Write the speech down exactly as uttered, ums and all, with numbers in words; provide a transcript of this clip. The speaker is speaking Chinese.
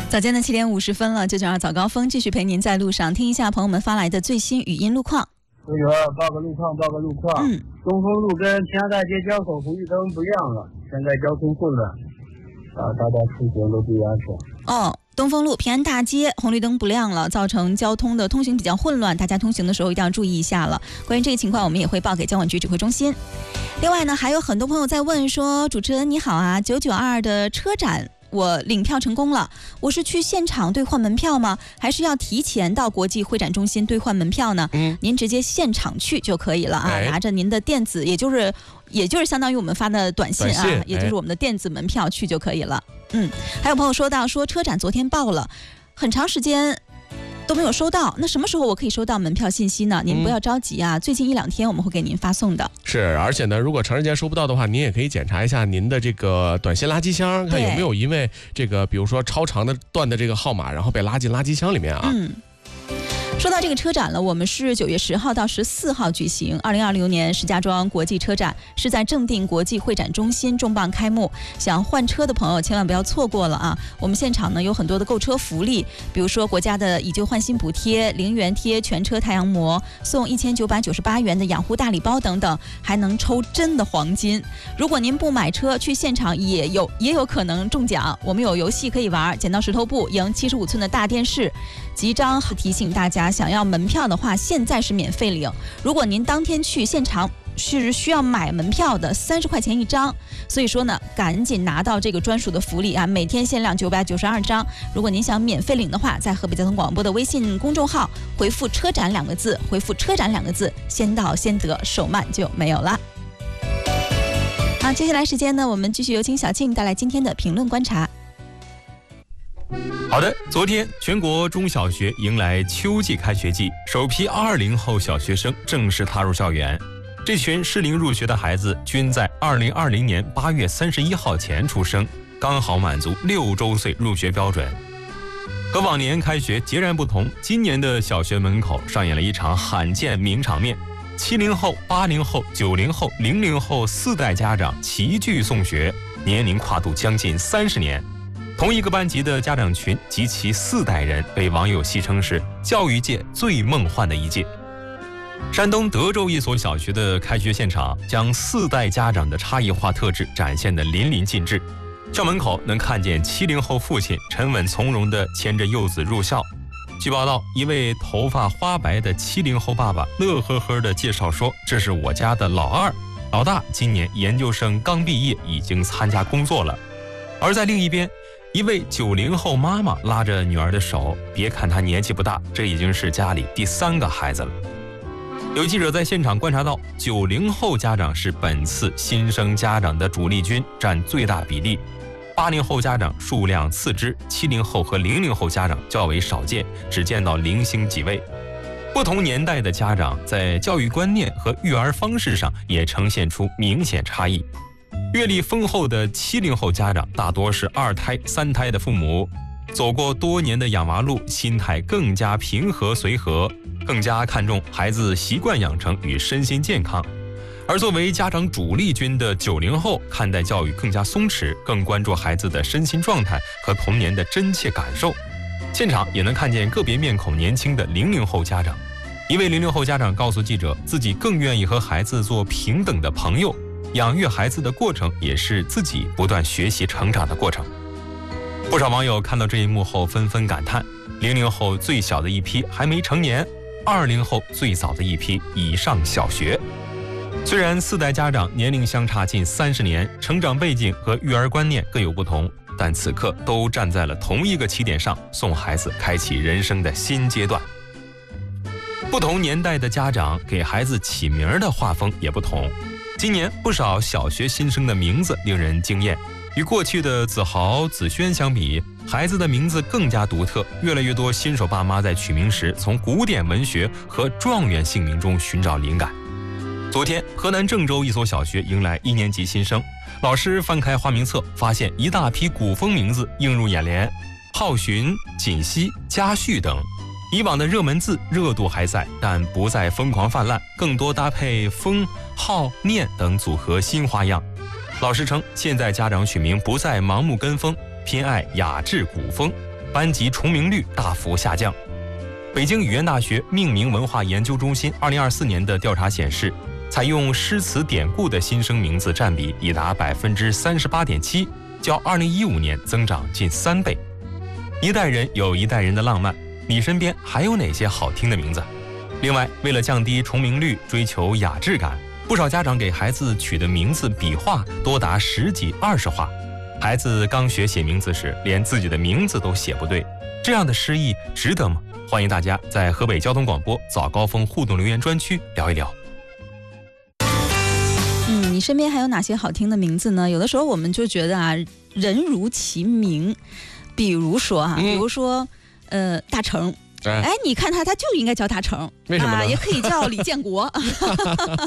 早间的七点五十分了，九九二早高峰继续陪您在路上听一下朋友们发来的最新语音路况。 九九二报个路况，报个路况。嗯，东风路跟平安大街交口红绿灯不亮了，现在交通混乱，啊，大家出行都注意安全。 哦。东风路平安大街红绿灯不亮了，造成交通的通行比较混乱，大家通行的时候一定要注意一下了。关于这个情况，我们也会报给交管局指挥中心。另外呢，还有很多朋友在问说，主持人你好啊，九九二的车展我领票成功了，我是去现场兑换门票吗？还是要提前到国际会展中心兑换门票呢？嗯，您直接现场去就可以了啊，拿着您的电子，也就是也就是相当于我们发的短信啊， 短信也就是我们的电子门票去就可以了。嗯，还有朋友说到说车展昨天报了，很长时间都没有收到，那什么时候我可以收到门票信息呢？您不要着急啊，嗯、最近一两天我们会给您发送的。 是，而且呢，如果长时间收不到的话，您也可以检查一下您的这个短信垃圾箱，看有没有因为这个，比如说超长的段的这个号码，然后被拉进垃圾箱里面啊。 嗯。说到这个车展了，我们是九月十号到十四号举行。二零二六年石家庄国际车展是在正定国际会展中心重磅开幕，想换车的朋友千万不要错过了啊！我们现场呢有很多的购车福利，比如说国家的以旧换新补贴、零元贴全车太阳膜、送一千九百九十八元的养护大礼包等等，还能抽真的黄金。如果您不买车去现场，也有也有可能中奖。我们有游戏可以玩，剪刀石头布赢七十五寸的大电视。即将提醒大家，想要门票的话，现在是免费领。如果您当天去现场是需要买门票的，三十块钱一张。所以说呢，赶紧拿到这个专属的福利啊！每天限量九百九十二张。如果您想免费领的话，在河北交通广播的微信公众号回复“车展”两个字，回复“车展”两个字，先到先得，手慢就没有了。好，接下来时间呢，我们继续有请小庆带来今天的评论观察。 好的，昨天全国中小学迎来秋季开学季，首批二零后小学生正式踏入校园。这群适龄入学的孩子均在二零二零年八月三十一号前出生，刚好满足六周岁入学标准。和往年开学截然不同，今年的小学门口上演了一场罕见名场面：七零后、八零后、九零后、零零后四代家长齐聚送学，年龄跨度将近三十年。同一个班级的家长群及其四代人被网友戏称是教育界最梦幻的一届。山东德州一所小学的开学现场将四代家长的差异化特质展现得淋漓尽致。校门口能看见七零后父亲沉稳从容地牵着幼子入校。据报道，一位头发花白的七零后爸爸乐呵呵地介绍说：“这是我家的老二，老大今年研究生刚毕业，已经参加工作了。”而在另一边，一位九零后妈妈拉着女儿的手，别看她年纪不大，这已经是家里第三个孩子了。有记者在现场观察到，九零后家长是本次新生家长的主力军，占最大比例。八零后家长数量次之，七零后和零零后家长较为少见，只见到零星几位。不同年代的家长在教育观念和育儿方式上也呈现出明显差异。阅历丰厚的七零后家长大多是二胎、三胎的父母，走过多年的养娃路，心态更加平和随和，更加看重孩子习惯养成与身心健康。而作为家长主力军的九零后，看待教育更加松弛，更关注孩子的身心状态和童年的真切感受。现场也能看见个别面孔年轻的零零后家长。一位零零后家长告诉记者，自己更愿意和孩子做平等的朋友，养育孩子的过程也是自己不断学习成长的过程。不少网友看到这一幕后纷纷感叹，零零后最小的一批还没成年，二零后最早的一批已上小学。虽然四代家长年龄相差近三十年，成长背景和育儿观念各有不同，但此刻都站在了同一个起点上，送孩子开启人生的新阶段。不同年代的家长给孩子起名的画风也不同。今年不少小学新生的名字令人惊艳，与过去的子豪、子轩相比，孩子的名字更加独特。越来越多新手爸妈在取名时从古典文学和状元姓名中寻找灵感。昨天，河南郑州一所小学迎来一年级新生，老师翻开花名册，发现一大批古风名字映入眼帘，浩寻、锦溪、嘉旭等。以往的热门字热度还在，但不再疯狂泛滥，更多搭配风、浩、念等组合新花样。老师称，现在家长取名不再盲目跟风，偏爱雅致古风。 班级重名率大幅下降。北京语言大学命名文化研究中心二零二四年的调查显示，采用诗词典故的新生名字占比已达百分之三十八点七，较二零一五年增长近三倍。一代人有一代人的浪漫，你身边还有哪些好听的名字？另外，为了降低重名率，追求雅致感，不少家长给孩子取的名字笔画多达十几二十画。孩子刚学写名字时，连自己的名字都写不对，这样的诗意值得吗？欢迎大家在河北交通广播早高峰互动留言专区聊一聊。 嗯，你身边还有哪些好听的名字呢？有的时候我们就觉得啊，人如其名，比如说啊， 嗯、 比如说呃，大成。哎，你看他，他就应该叫大成， 为什么呢？ 啊、也可以叫李建国，